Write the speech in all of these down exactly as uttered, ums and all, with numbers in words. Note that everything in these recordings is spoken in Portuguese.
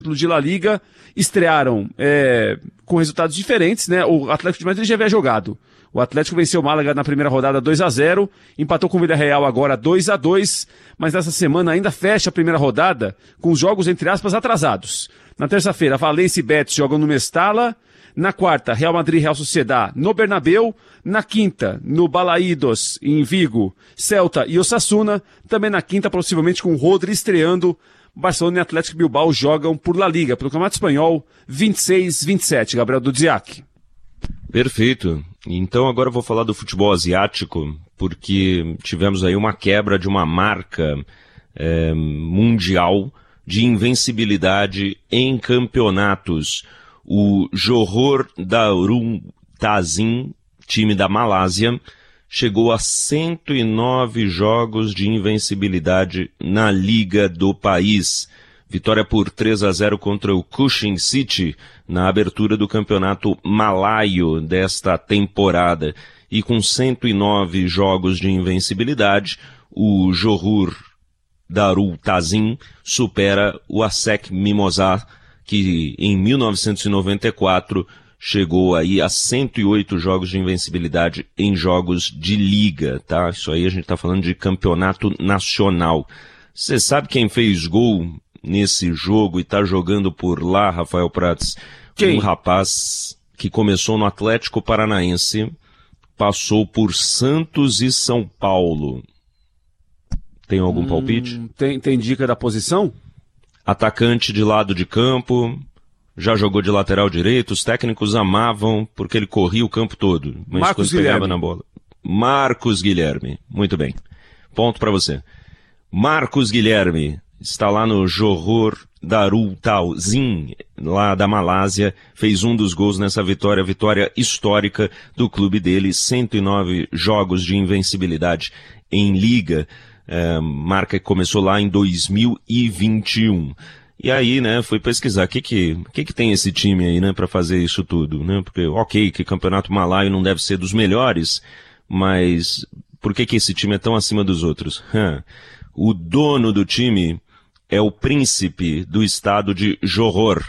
de La Liga estrearam é, com resultados diferentes, né? O Atlético de Madrid já havia jogado. O Atlético venceu o Málaga na primeira rodada dois a zero, empatou com o Villarreal agora dois a dois, mas nessa semana ainda fecha a primeira rodada com os jogos, entre aspas, atrasados. Na terça-feira, Valência e Betis jogam no Mestalla. Na quarta, Real Madrid e Real Sociedad no Bernabéu. Na quinta, no Balaídos, em Vigo, Celta e Osasuna. Também na quinta, possivelmente com o Rodri estreando. Barcelona e Atlético Bilbao jogam por La Liga, pelo Campeonato Espanhol, vinte e seis a vinte e sete. Gabriel Dudziak. Perfeito. Então agora eu vou falar do futebol asiático, porque tivemos aí uma quebra de uma marca é, mundial de invencibilidade em campeonatos. O Johor Darul Ta'zim, time da Malásia, chegou a cento e nove jogos de invencibilidade na liga do país. Vitória por três a zero contra o Kuching City na abertura do campeonato malaio desta temporada. E com cento e nove jogos de invencibilidade, o Johor Darul Ta'zim supera o A S E C Mimosá, que em mil novecentos e noventa e quatro chegou aí a cento e oito jogos de invencibilidade em jogos de liga, tá? Isso aí a gente tá falando de campeonato nacional. Você sabe quem fez gol nesse jogo e tá jogando por lá, Rafael Prats? Quem? Um rapaz que começou no Atlético Paranaense, passou por Santos e São Paulo. Tem algum hum, palpite? Tem, tem dica da posição? Atacante de lado de campo, já jogou de lateral direito, os técnicos amavam porque ele corria o campo todo. Mas Marcos quando pegava Guilherme. na bola. Marcos Guilherme. Muito bem. Ponto para você. Marcos Guilherme está lá no Johor Darul Ta'zim, lá da Malásia, fez um dos gols nessa vitória, vitória histórica do clube dele, cento e nove jogos de invencibilidade em liga. É, marca que começou lá em dois mil e vinte e um. E aí, né, fui pesquisar o que que, que que tem esse time aí, né, pra fazer isso tudo, né, porque, ok, que campeonato malaio não deve ser dos melhores, mas por que que esse time é tão acima dos outros? Hum. O dono do time é o príncipe do estado de Johor,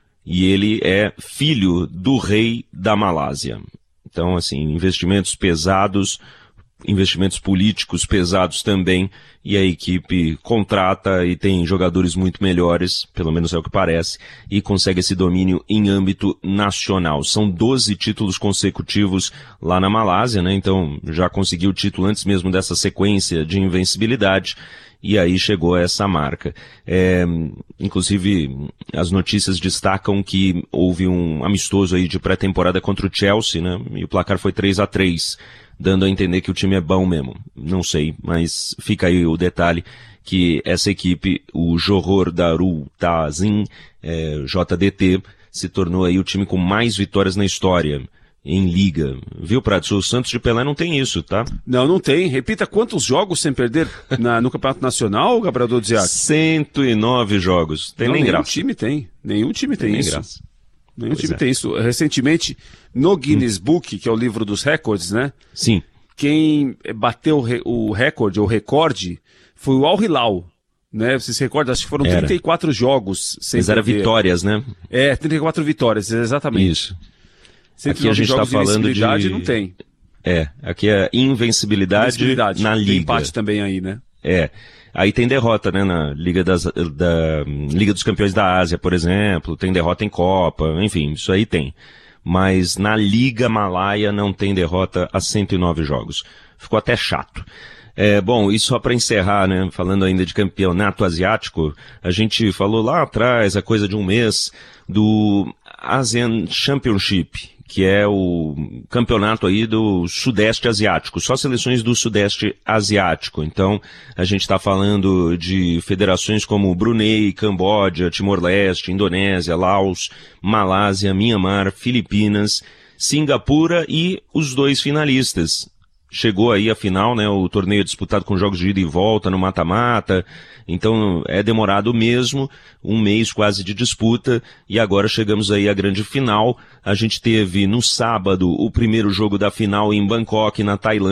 e ele é filho do rei da Malásia. Então, assim, investimentos pesados, investimentos políticos pesados também, e a equipe contrata e tem jogadores muito melhores, pelo menos é o que parece, e consegue esse domínio em âmbito nacional. São doze títulos consecutivos lá na Malásia, né? Então já conseguiu o título antes mesmo dessa sequência de invencibilidade, e aí chegou a essa marca. É, inclusive, as notícias destacam que houve um amistoso aí de pré-temporada contra o Chelsea, né? E o placar foi três a três. Dando a entender que o time é bom mesmo. Não sei, mas fica aí o detalhe que essa equipe, o Johor Darul Ta'zim, é, J D T, se tornou aí o time com mais vitórias na história em liga. Viu, Prats? O Santos de Pelé não tem isso, tá? Não, não tem. Repita quantos jogos sem perder na, no Campeonato Nacional, Gabriel Dudziak? cento e nove jogos. Tem não, nem nenhum graça. time tem. Nenhum time tem, tem isso. Graça. Nenhum Pois time é. tem isso. Recentemente, no Guinness hum. Book, que é o livro dos recordes, né? Sim. Quem bateu o recorde, ou recorde, foi o Al Hilal, né? Você se recorda? Acho que foram Era. trinta e quatro jogos sem Mas era perder. Vitórias, né? É, trinta e quatro vitórias, exatamente. Isso. Aqui a gente está falando de... não tem. É, aqui é invencibilidade, invencibilidade. Na liga. Tem empate também aí, né? É. Aí tem derrota, né, na Liga, das, da Liga dos Campeões da Ásia, por exemplo, tem derrota em Copa, enfim, isso aí tem. Mas na Liga Malaia não tem derrota a cento e nove jogos. Ficou até chato. É, bom, e só para encerrar, né, falando ainda de campeonato asiático, a gente falou lá atrás, a coisa de um mês, do ASEAN Championship, que é o campeonato aí do Sudeste Asiático, só seleções do Sudeste Asiático. Então, a gente está falando de federações como Brunei, Camboja, Timor-Leste, Indonésia, Laos, Malásia, Mianmar, Filipinas, Singapura e os dois finalistas. Chegou aí a final, né, o torneio é disputado com jogos de ida e volta no mata-mata, então é demorado mesmo, um mês quase de disputa, e agora chegamos aí à grande final. A gente teve no sábado o primeiro jogo da final em Bangkok, na Tailândia,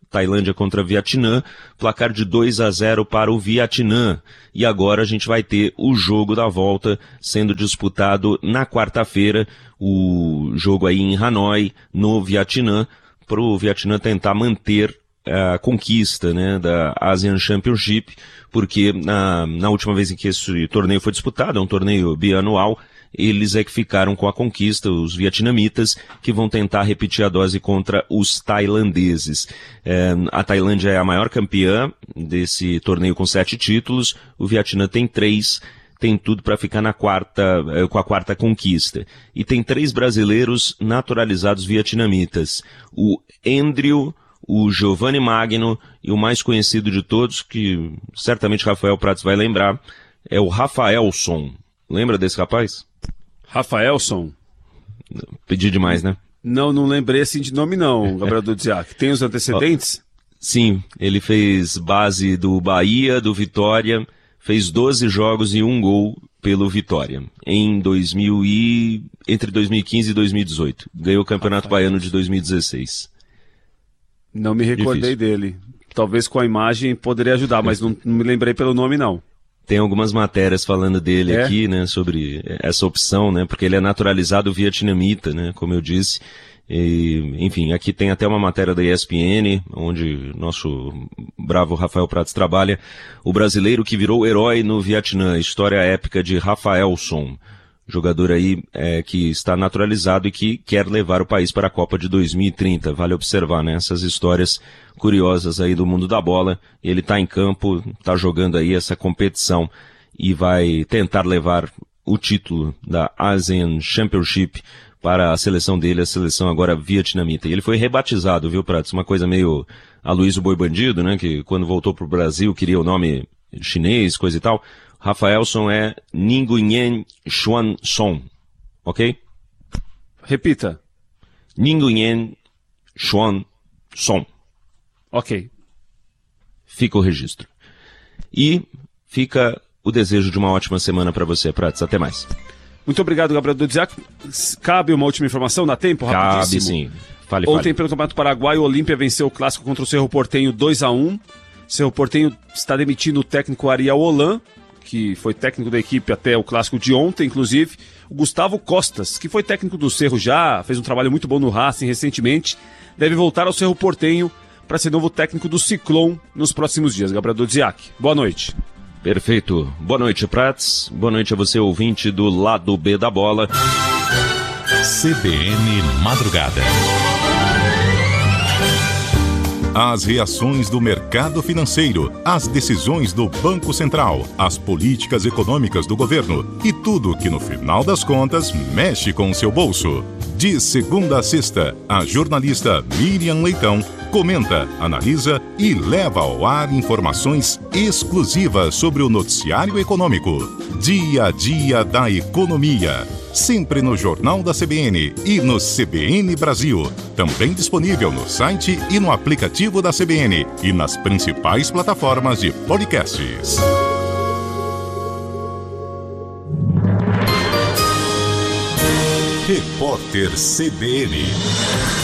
Tailândia contra Vietnã, placar de dois a zero para o Vietnã. E agora a gente vai ter o jogo da volta sendo disputado na quarta-feira, o jogo aí em Hanoi, no Vietnã, para o Vietnã tentar manter a conquista, né, da Asian Championship, porque na, na última vez em que esse torneio foi disputado, é um torneio bianual, eles é que ficaram com a conquista, os vietnamitas, que vão tentar repetir a dose contra os tailandeses. É, a Tailândia é a maior campeã desse torneio com sete títulos, o Vietnã tem três, tem tudo para ficar na quarta, com a quarta conquista. E tem três brasileiros naturalizados vietnamitas, o Andrew, o Giovanni Magno e o mais conhecido de todos, que certamente Rafael Prats vai lembrar, é o Rafaelson. Lembra desse rapaz? Rafaelson? Pedi demais, né? Não, não lembrei assim de nome não, Gabriel Dudziak. Tem os antecedentes? Sim, ele fez base do Bahia, do Vitória, fez doze jogos e um gol pelo Vitória, em dois mil e... entre dois mil e quinze e dois mil e dezoito. Ganhou o Campeonato Rafael. Baiano de dois mil e dezesseis. Não me recordei Difícil. dele. Talvez com a imagem poderia ajudar, mas não, não me lembrei pelo nome, não. Tem algumas matérias falando dele é? aqui, né, sobre essa opção, né, porque ele é naturalizado vietnamita, né, como eu disse. E, enfim, aqui tem até uma matéria da E S P N, onde nosso bravo Rafael Prats trabalha. O brasileiro que virou herói no Vietnã, história épica de Rafaelson. Jogador aí é, que está naturalizado e que quer levar o país para a Copa de dois mil e trinta. Vale observar, né, essas histórias curiosas aí do mundo da bola. Ele está em campo, está jogando aí essa competição e vai tentar levar o título da Asian Championship para a seleção dele, a seleção agora vietnamita. E ele foi rebatizado, viu, Prats? Uma coisa meio Aloysio Boi Bandido, né, que quando voltou para o Brasil queria o nome chinês, coisa e tal. Rafaelson é Nguyen Xuan Son, ok? Repita. Nguyen Xuan Son. Ok. Fica o registro. E fica o desejo de uma ótima semana para você, Prats. Até mais. Muito obrigado, Gabriel Dudziak. Cabe uma última informação? Dá tempo? Rapidíssimo. Cabe sim. Fale, Ontem, fale. pelo Campeonato Paraguai, o Olímpia venceu o clássico contra o Cerro Porteño dois a um. Cerro Porteño está demitindo o técnico Ariel Holan, que foi técnico da equipe até o clássico de ontem, inclusive. O Gustavo Costas, que foi técnico do Cerro já, fez um trabalho muito bom no Racing recentemente, deve voltar ao Cerro Porteño para ser novo técnico do Ciclone nos próximos dias. Gabriel Dudziak, boa noite. Perfeito. Boa noite, Prats. Boa noite a você, ouvinte do Lado B da Bola. C B N Madrugada. As reações do mercado financeiro, as decisões do Banco Central, as políticas econômicas do governo e tudo que no final das contas mexe com o seu bolso. De segunda a sexta, a jornalista Miriam Leitão comenta, analisa e leva ao ar informações exclusivas sobre o noticiário econômico. Dia a dia da economia. Sempre no Jornal da C B N e no C B N Brasil. Também disponível no site e no aplicativo da C B N e nas principais plataformas de podcasts. Repórter C B N.